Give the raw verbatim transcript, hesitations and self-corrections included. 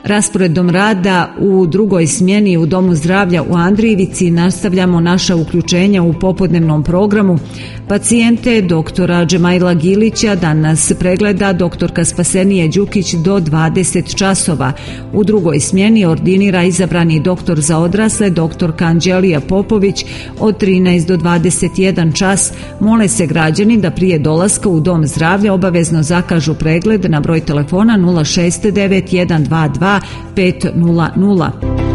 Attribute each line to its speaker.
Speaker 1: Rasporedom rada u drugoj smjeni u Domu zdravlja u Andrijevici nastavljamo naša uključenja u popodnevnom programu. Pacijente doktora Džemaila Gilića danas pregleda doktorka Spasenije Đukić do dvadeset časova. U drugoj smjeni ordinira izabrani doktor za odrasle doktorka Anđelija Popović od trinaest do dvadeset jedan čas. Mole se građani da prije dolaska u Dom zdravlja obavezno zakažu pregled na broj telefona nula šest devet jedan dva dva pet nula nula.